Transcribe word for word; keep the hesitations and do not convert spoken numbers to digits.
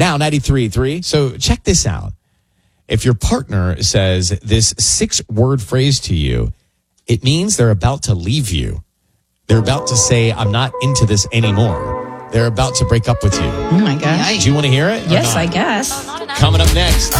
Now ninety-three point three. So check this out. If your partner says this six-word phrase to you, it means they're about to leave you. They're about to say, I'm not into this anymore. They're about to break up with you. Oh, my gosh. Do you want to hear it? Yes, I guess. Coming up next.